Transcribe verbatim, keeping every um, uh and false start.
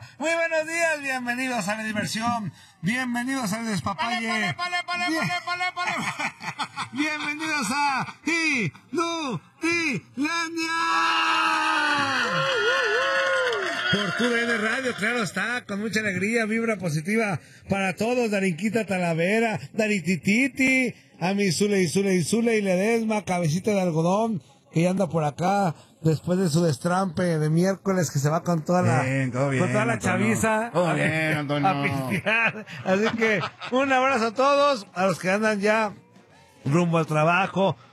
Deportiva. Muy buenos días, bienvenidos a la diversión, bienvenidos al despapalle. Pale, pale, pale, pale, pale, pale, pale. Bienvenidos a Inutilandia. Por Q D N Radio, claro está, con mucha alegría, vibra positiva para todos. Darinquita Talavera, Daritititi, a mi Zule y Zule y Zule y Ledesma, cabecita de algodón, que ya anda por acá después de su destrampe de miércoles, que se va con toda la, bien, todo bien, con toda la Antonio. chaviza Todo a, bien, Antonio. a pistear. Así que un abrazo a todos, a los que andan ya rumbo al trabajo,